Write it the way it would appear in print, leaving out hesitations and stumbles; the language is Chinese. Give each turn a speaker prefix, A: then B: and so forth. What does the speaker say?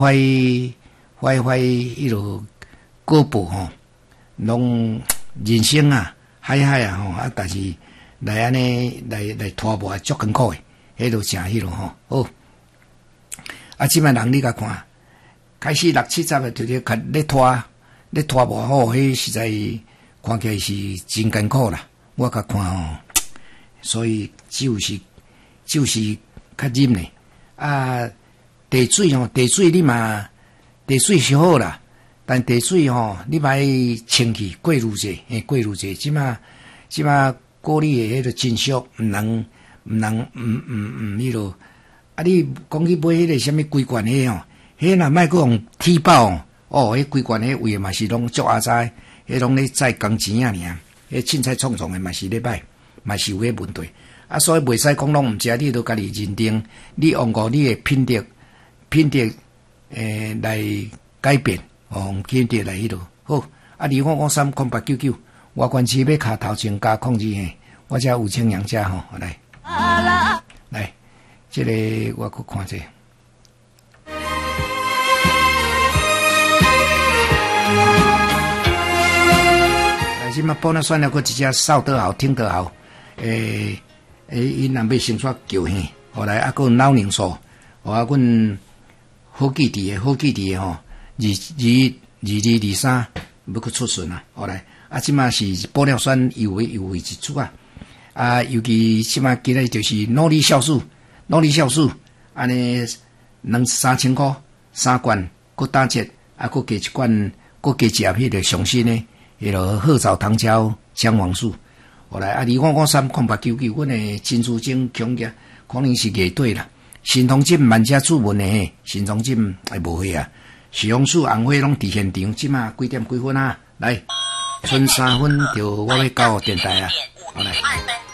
A: 迄落过步吼，拢人生啊，海啊吼啊，但是来安尼来拖磨足艰苦诶，迄落诚迄落吼好。啊，即摆人你甲看，开始6、7、10就咧咧拖磨吼，迄实在看起来是真艰苦啦。我甲看吼，所以就是较忍咧啊。地水吼，地水是好啦，但地水吼，你莫清气过愈济，过愈济。即马过滤诶迄个真俗，毋能迄落。啊，你讲去买迄个什么规罐诶吼，迄若莫搁用铁爆哦，迄规罐迄位嘛是拢足阿早，迄拢咧载工钱啊尔，迄凊彩创诶嘛是咧歹，嘛是有迄问题。啊，所以袂使讲拢毋食，你都家己认定，你用过你诶品德来改变，用品德来迄落好。啊，25530899，我关市要卡头前加控制嘿，我遮有清阳遮吼，来，这个我去看者。来，即马报那算了，佫一只扫得好，听得好，因若要先煞叫hen，后来啊，佫脑凝素，啊，阮好记伫诶吼，2223要佫出顺啊，后来啊，即马是玻尿酸又为一出啊，啊，尤其即马今日就是脑力酵素，安尼2、3千块3罐，佫打折，啊，佫加一罐，佫加食迄个上新诶，迄落褐藻糖胶姜黄素。后来啊，25530899，阮诶珍珠精强价可能是月底啦。神通诊万家注文诶，神通诊还无会啊。许红素红花拢伫现场，即马几点几分啊？来，剩3分就我要到电台啊。好来。